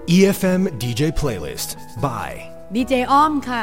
EFM DJ Playlist by ดีเจอ้อมค่ะ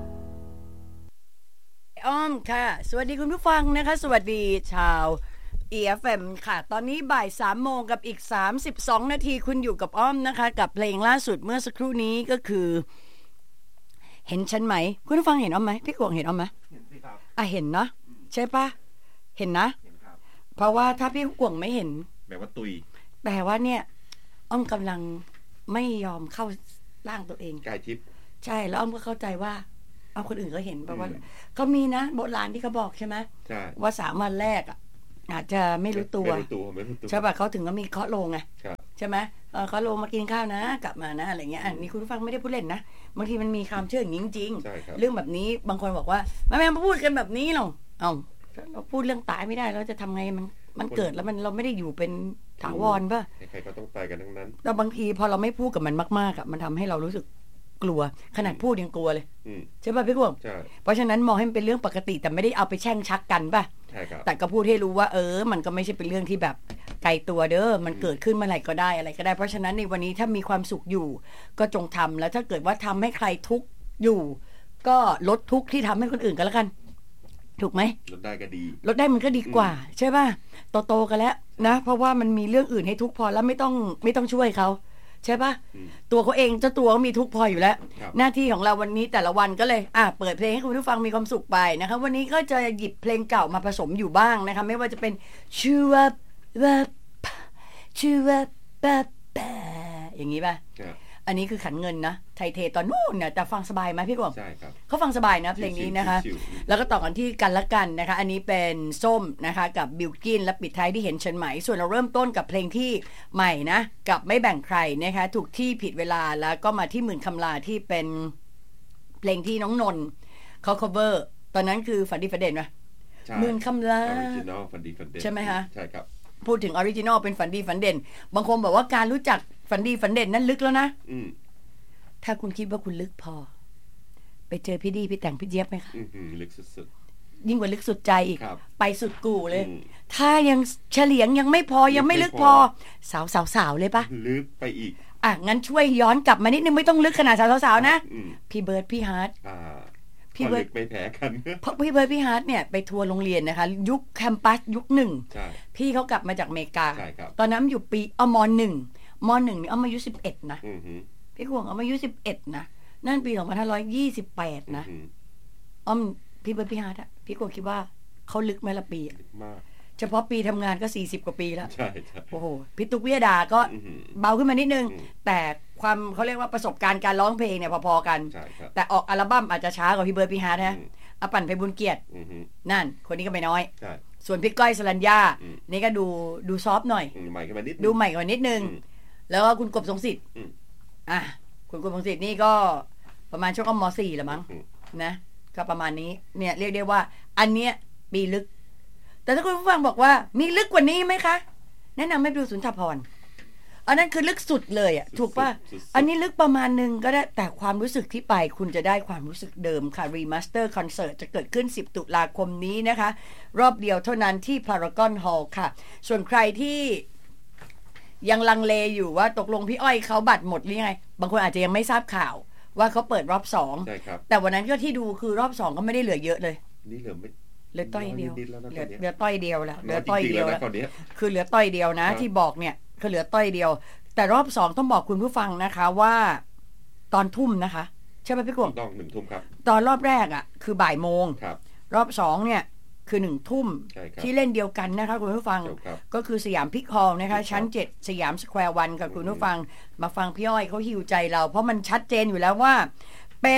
อ้อมค่ะสวัสดีคุณผู้ฟังนะคะสวัสดีชาว EFM ค่ะตอนนี้บ่าย 3 โมงกับอีก32นาทีคุณอยู่กับอ้อมนะคะกับเพลงล่าสุดเมื่อสักครู่นี้ก็คือเห็นฉันไหมคุณผู้ฟังเห็นอ้อมไหมพี่กวงเห็นอ้อมไหมเห็นสิครับเห็นเนาะใช่ปะเห็นนะเห็นครับเพราะว่าถ้าพี่กวงไม่เห็นแบบว่าตุยแปลว่าเนี่ยอ้อมกำลังไม่ยอมเข้าร่างตัวเองกายทิพย์ใช่แล้วอ้อมก็เข้าใจว่าเอาคนอื่นก็เห็นเพราะว่าเขามีนะโบราณที่เขาบอกใช่ไหมว่า3 วันแรกอ่ะอาจจะไม่รู้ตัวใช่ป่ะเขาถึงก็มีเคาะโลงไงใช่ไหมเคาะโลงมากินข้าวนะกลับมานะอะไรเงี้ยอันนี้คุณผู้ฟังไม่ได้พูดเล่นนะบางทีมันมีความเชื่ออย่างนี้จริงๆเรื่องแบบนี้บางคนบอกว่าไม่มาพูดกันแบบนี้หรอกเราพูดเรื่องตายไม่ได้เราจะทำไงมันเกิดแล้วเราไม่ได้อยู่เป็นถาวรป่ะใครก็ต้องตายกันทั้งนั้นแต่บางทีพอเราไม่พูดกับมันมากๆอ่ะมันทำให้เรารู้สึกกลัวขนาดพูดยังกลัวเลยใช่ป่ะพี่กวงเพราะฉะนั้นมองให้มันเป็นเรื่องปกติแต่ไม่ได้เอาไปแช่งชักกันป่ะแต่ก็พูดให้รู้ว่ามันก็ไม่ใช่เป็นเรื่องที่แบบไกลตัวเด้อมันเกิดขึ้นเมื่อไหร่ก็ได้อะไรก็ได้เพราะฉะนั้นในวันนี้ถ้ามีความสุขอยู่ก็จงทำแล้วถ้าเกิดว่าทำให้ใครทุกข์อยู่ก็ลดทุกข์ที่ทำให้คนอื่นก็แล้วกันถูกไหมลดได้ก็ดีลดได้มันก็ดีกว่าใช่ป่ะโตกันแล้วนะเพราะว่ามันมีเรื่องอื่นให้ทุกข์พอแล้วไม่ต้องช่วยเขาใช่ป่ะตัวเขาเองเจ้าตัวก็มีทุกข์พออยู่แล้วหน้าที่ของเราวันนี้แต่ละวันก็เลยเปิดเพลงให้คุณผู้ฟังมีความสุขไปนะคะวันนี้ก็จะหยิบเพลงเก่ามาผสมอยู่บ้างนะคะไม่ว่าจะเป็นชื่อว่าอย่างนี้ป่ะอันนี้คือขันเงินนะไทยเทตอนนู้นเนี่ยแต่ฟังสบายไหมพี่กวางใช่ครับเขาฟังสบายนะเพลงนี้นะคะแล้วก็ต่อกันที่กันละกันนะคะอันนี้เป็นส้มนะคะกับบิลกินและปิดท้ายที่เห็นฉันไหมส่วนเราเริ่มต้นกับเพลงที่ใหม่นะกับไม่แบ่งใครนะคะถูกที่ผิดเวลาแล้วก็มาที่หมื่นคำลาที่เป็นเพลงที่น้องนนท์เขา cover ตอนนั้นคือฝันดีฝันเด่นไหมหมื่นคำลา original ฝันดีฝันเด่นใช่ไหมคะใช่ครับพูดถึงออริจินอลเป็นฝันดีฝันเด่นบางคนบอกว่าการรู้จักฝันดีฝันเด่นนั้นลึกแล้วนะถ้าคุณคิดว่าคุณลึกพอไปเจอพี่ดีพี่แต่งพี่เจี๊ยบไหมคะลึกสุดๆยิ่งกว่าลึกสุดใจอีกไปสุดกู่เลยถ้ายังเฉลียงยังไม่พอยังไม่ลึกพอสาวเลยปะลึกไปอีกงั้นช่วยย้อนกลับมานิดนึงไม่ต้องลึกขนาดสาวๆนะพี่เบิร์ดพี่ฮาร์ดพี่เบิร์ดไม่แพ้กันเพราะพี่เบิร์ดพี่ฮาร์ดเนี่ยไปทัวร์โรงเรียนนะคะยุคแคมปัสยุคหนึ่งพี่เขากลับมาจากอเมริกาตอนนั้นอยู่ปีม.1นี่อ้อมอายุ11นะพี่ขวงอ้อมอายุ11นะนั่นปี2528นะอ้อมพี่เบิร์ดพี่ฮาร์ดอะพี่ขวงคิดว่าเขาลึกไหมละปีเฉพาะปีทำงานก็40 กว่าปีแล้วใช่โอ้โหพี่ตุ๊กวิยดาก็เบาขึ้นมานิดนึงแต่ความเขาเรียกว่าประสบการณ์การร้องเพลงเนี่ยพอๆกันแต่ออกอัลบั้มอาจจะช้ากว่าพี่เบิร์ดพี่ฮาร์ดนะอปั่นไพบุญเกียรตินั่นคนนี้ก็ไม่น้อยส่วนพี่ก้อยสรัญญานี่ก็ดูซอฟต์หน่อยใหม่ขึ้นมานิดดูใหม่กว่านิดนึงแล้วก็คุณกบทรงศิษย์คุณกบทรงศิษย์นี่ก็ประมาณช่วงม.4ละมั้งนะก็ประมาณนี้เนี่ยเรียกได้ว่าอันเนี้ยปีลึกแต่ถ้าคุณผู้ฟังบอกว่ามีลึกกว่านี้ไหมคะแนะนำให้ดูสุนทรภรณ์อันนั้นคือลึกสุดเลยอ่ะถูกป่ะอันนี้ลึกประมาณนึงก็ได้แต่ความรู้สึกที่ไปคุณจะได้ความรู้สึกเดิมค่ะรีมาสเตอร์คอนเสิร์ตจะเกิดขึ้น10 ตุลาคมนี้นะคะรอบเดียวเท่านั้นที่ Paragon Hall ค่ะส่วนใครที่ยังลังเลอยู่ว่าตกลงพี่อ้อยเขาบัตรหมดหรือไงบางคนอาจจะยังไม่ทราบข่าวว่าเขาเปิดรอบ2แต่วันนั้นก็ที่ดูคือรอบ2ก็ไม่ได้เหลือเยอะเลยนี่เหลือต้อยเดียวเหลือต้อยเดียวแล้วเหลือต้อยเดียวแล้วคือเหลือต้อยเดียวนะที่บอกเนี่ยคือเหลือต้อยเดียวแต่รอบ2ต้องบอกคุณผู้ฟังนะคะว่าตอนทุ่มนะคะใช่ไหมพี่กวงต้อง1 ทุ่มครับตอนรอบแรกคือบ่ายโมงรอบ2เนี่ยคือ1 ทุ่มที่เล่นเดียวกันนะคะคุณผู้ฟังก็คือสยามพิกฮอลล์นะคะชั้น7สยามสแควร์วันกับคุณผู้ฟังมาฟังพี่อ้อยเขาหิวใจเราเพราะมันชัดเจนอยู่แล้วว่าเป็น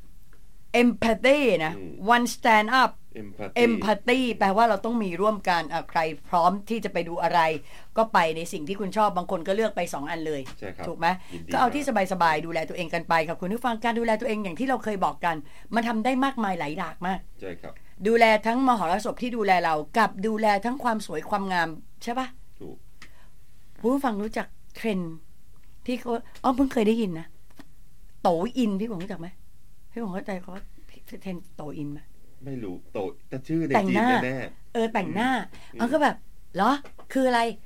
empathy นะ one stand up empathy แปลว่าเราต้องมีร่วมกันใครพร้อมที่จะไปดูอะไรก็ไปในสิ่งที่คุณชอบบางคนก็เลือกไป2 อันเลยถูกไหมก็เอาที่สบายๆดูแลตัวเองกันไปครับคุณผู้ฟังการดูแลตัวเองอย่างที่เราเคยบอกกันมันทำได้มากมายหลายหลากมากใช่ครับดูแลทั้งมหรสพที่ดูแลเรากับดูแลทั้งความสวยความงามใช่ปะถูกผู้ฟังรู้จักเทรนด์ที่เขาเพิ่งเคยได้ยินนะโตอินพี่ผมรู้จักไหมพี่ผมเข้าใจเขาเทรนด์โตอินไหมไม่รู้โตแต่ชื่อในจีนแน่แต่งหน้าก็แบบเหรอคืออะไร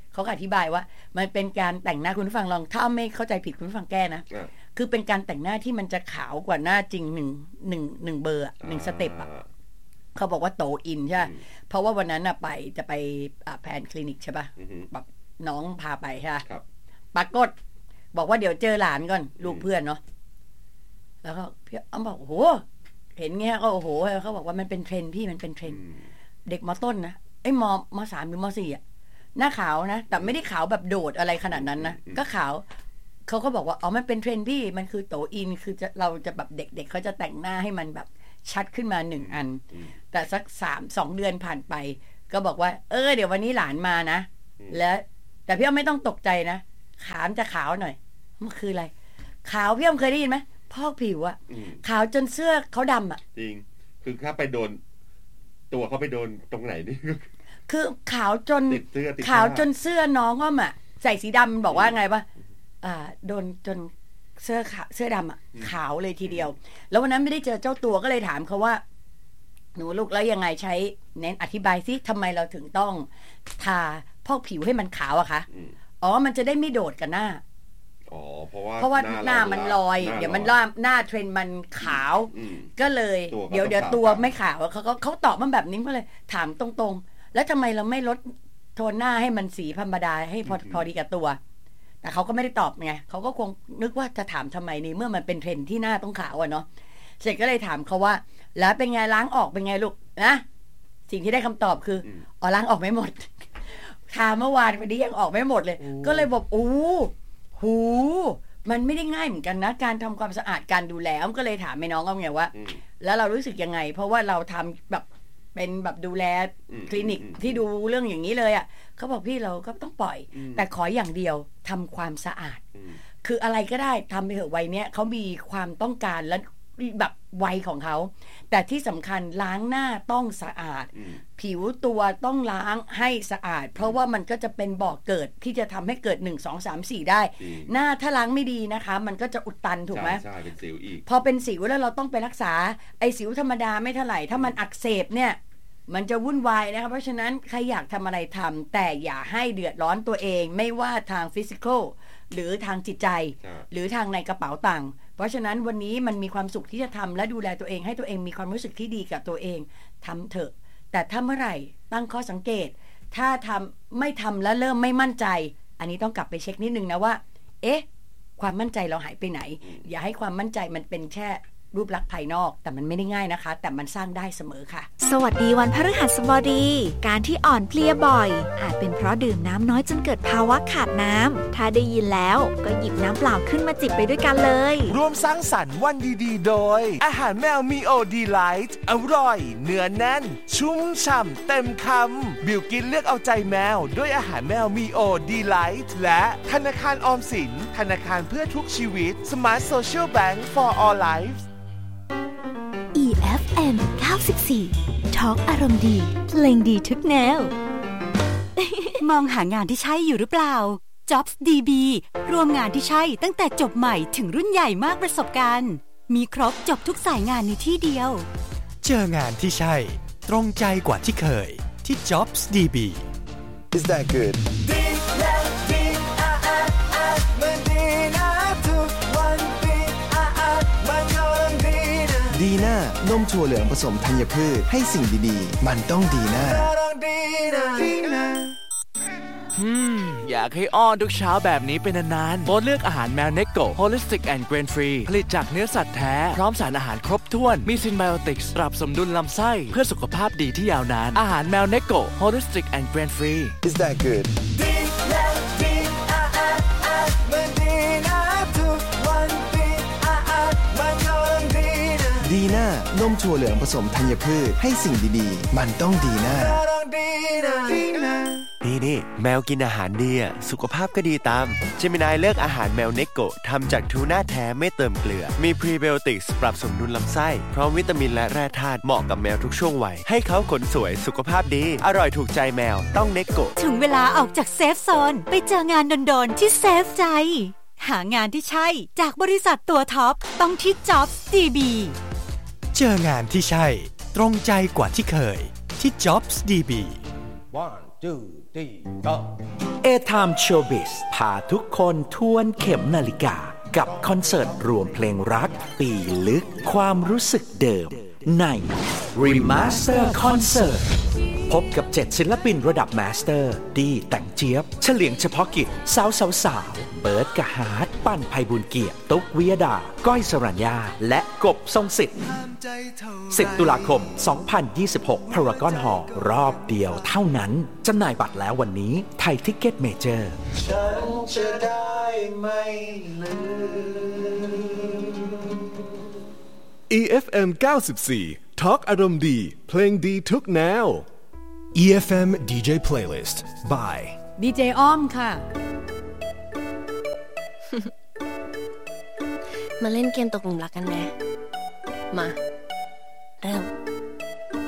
เขาอธิบายว่ามันเป็นการแต่งหน้าคุณผู้ฟังลองถ้าไม่เข้าใจผิดคุณผู้ฟังแก้นะคือเป็นการแต่งหน้าที่มันจะขาวกว่าหน้าจริงหนึ่งเบอร์1สเต็ปเขาบอกว่าโตอินใช่ไหมเพราะว่าวันนั้นจะไปแพนคลินิกใช่ป่ะแบบน้องพาไปใช่ไหมปรากฏบอกว่าเดี๋ยวเจอหลานก่อนลูกเพื่อนเนาะแล้วก็พี่อ้อมบอกโอ้โหเห็นเงี้ยก็โอ้โหเขาบอกว่ามันเป็นเทรนด์พี่มันเป็นเทรนด์เด็กม.ต้นนะม.3 หรือม.4หน้าขาวนะแต่ไม่ได้ขาวแบบโดดอะไรขนาดนั้นนะก็ขาวเขาก็บอกว่าอ๋อมันเป็นเทรนด์พี่มันคือโตอินคือเราจะแบบเด็กๆเขาจะแต่งหน้าให้มันแบบชัดขึ้นมา1อันแต่สัก2 เดือนผ่านไปก็บอกว่าเดี๋ยววันนี้หลานมานะแล้วแต่พี่อ้อมไม่ต้องตกใจนะขาวจะขาวหน่อยมันคืออะไรขาวพี่อ้อมเคยได้ยินไหมพอกผิวอะขาวจนเสื้อเขาดำอะจริงคือถ้าไปโดนตัวเขาไปโดนตรงไหนนี่คือขาวจนเสื้อน้องอ้อมอะใส่สีดำบอกว่าไงปะโดนจนเสื้อดำอะขาวเลยทีเดียวแล้ววันนั้นไม่ได้เจอเจ้าตัวก็เลยถามเขาว่าหนูลูกแล้วยังไงใช้เน้นอธิบายซิทำไมเราถึงต้องทาพอกผิวให้มันขาวอะคะมันจะได้ไม่โดดกับหน้าเพราะว่าหน้ามันลอยเดี๋ยวมันหน้าเทรนด์มันขาวก็เลยเดี๋ยวตัวไม่ขาวเขาตอบมาแบบนี้ก็เลยถามตรงๆแล้วทำไมเราไม่ลดโทนหน้าให้มันสีธรรมดาให้พอดีกับตัวแต่เขาก็ไม่ได้ตอบไงเขาก็คงนึกว่าจะถามทำไมนี่เมื่อมันเป็นเทรนด์ที่หน้าต้องขาวอะเนาะเสร็จก็เลยถามเขาว่าแล้วเป็นไงล้างออกเป็นไงลูกนะสิ่งที่ได้คำตอบคือล้างออกไม่หมดทาเมื่อวานวันนี้ยังออกไม่หมดเลยก็เลยบอกหูมันไม่ได้ง่ายเหมือนกันนะการทำความสะอาดการดูแลก็เลยถามแม่น้องก็ไงว่าแล้วเรารู้สึกยังไงเพราะว่าเราทำแบบเป็นแบบดูแลคลินิกที่ดูเรื่องอย่างนี้เลยอ่ะเขาบอกพี่เราก็ต้องปล่อยแต่ขออย่างเดียวทำความสะอาดคืออะไรก็ได้ทำไปเถอะวัยเนี้ยเขามีความต้องการและแบบวัยของเขาแต่ที่สำคัญล้างหน้าต้องสะอาดผิวตัวต้องล้างให้สะอาดเพราะว่ามันก็จะเป็นบ่อเกิดที่จะทำให้เกิด1 2 3 4ได้หน้าถ้าล้างไม่ดีนะคะมันก็จะอุดตันถูกไหมใช่เป็นสิวอีกพอเป็นสิวแล้วเราต้องไปรักษาไอ้สิวธรรมดาไม่เท่าไหร่ถ้ามันอักเสบเนี่ยมันจะวุ่นวายนะคะเพราะฉะนั้นใครอยากทำอะไรทำแต่อย่าให้เดือดร้อนตัวเองไม่ว่าทางฟิสิกอลหรือทางจิตใจหรือทางในกระเป๋าตังค์เพราะฉะนั้นวันนี้มันมีความสุขที่จะทำและดูแลตัวเองให้ตัวเองมีความรู้สึกที่ดีกับตัวเองทำเถอะแต่ถ้าเมื่อไหร่ตั้งข้อสังเกตถ้าไม่ทำแล้วเริ่มไม่มั่นใจอันนี้ต้องกลับไปเช็คนิดนึงนะว่าความมั่นใจเราหายไปไหนอย่าให้ความมั่นใจมันเป็นแค่รูปลักษณ์ภายนอกแต่มันไม่ได้ง่ายนะคะแต่มันสร้างได้เสมอค่ะสวัสดีวันพฤหัสบดีการที่อ่อนเพลียบ่อยอาจเป็นเพราะดื่มน้ำน้อยจนเกิดภาวะขาดน้ำถ้าได้ยินแล้วก็หยิบน้ำเปล่าขึ้นมาจิบไปด้วยกันเลยร่วมสร้างสรรค์วันดีๆโดยอาหารแมวมีโอดีไลท์อร่อยเนื้อแน่นชุ่มฉ่ำเต็มคำบิวกินเลือกเอาใจแมวด้วยอาหารแมวมีโอดีไลท์และธนาคารออมสินธนาคารเพื่อทุกชีวิต Smart Social Bank for All Lives EFM 94 Talk อารมณ์ดีเพลงดีทุกแนวมองหางานที่ใช่อยู่หรือเปล่า Jobs DB รวมงานที่ใช่ตั้งแต่จบใหม่ถึงรุ่นใหญ่มากประสบการณ์มีครบจบทุกสายงานในที่เดียวเจองานที่ใช่ตรงใจกว่าที่เคยที่ Jobs DB Is that good? ดีน่านมถั่วเหลืองผสมธัญพืชให้สิ่งดีๆมันต้องดีน่าอยากให้อ้อนทุกเช้าแบบนี้เป็นนานๆโปรดเลือกอาหารแมวเนโก Holistic and Grain Free ผลิตจากเนื้อสัตว์แท้พร้อมสารอาหารครบถ้วนมีซินไบโอติกส์ปรับสมดุลลำไส้เพื่อสุขภาพดีที่ยาวนานอาหารแมวเนโก Holistic and Grain Free Is that good? ดีน่านมถั่วเหลืองผสมธัญพืชให้สิ่งดีๆมันต้องดีน่านี่แมวกินอาหารดีสุขภาพก็ดีตามเจมินายเลือกอาหารแมวเนโกะทำจากทูน่าแท้ไม่เติมเกลือมีพรีไบโอติกส์ปรับสมดุลลำไส้พร้อมวิตามินและแร่ธาตุเหมาะกับแมวทุกช่วงวัยให้เขาขนสวยสุขภาพดีอร่อยถูกใจแมวต้องเนโกะถึงเวลาออกจากเซฟโซนไปเจองานโดนๆที่เซฟใจหางานที่ใช่จากบริษัทตัวท็อปต้องที่ Jobs DB เจองานที่ใช่ตรงใจกว่าที่เคยที่ Jobs DB 1, 2, 3, go A-Time Showbiz พาทุกคนทวนเข็มนาฬิกากับคอนเสิร์ตรวมเพลงรักปีลึกความรู้สึกเดิมใน Remaster Concert พบกับ7ศิลปินระดับมาสเตอร์ดีแต่งเจี๊ยบเฉลียงเฉพาะกิจสาวเบิร์ดกะฮาร์ดปั้นไพบุญเกียรติตุ๊กวิยดาก้อยสรัญญาและกบทรงสิทธิ์10 ตุลาคม 2026 พารากอนฮอลล์รอบเดียวเท่านั้นจำหน่ายบัตรแล้ววันนี้ไทยทิกเก็ตเมเจอร์ฉันจะได้ไม่ลืม EFM 94 Talk อารมณ์ดีเพลงดีทุกแนว EFM DJ Playlist by DJ อ้อมค่ะมาเล่นเกมตกหลุมรักกันไหมมาเริ่ม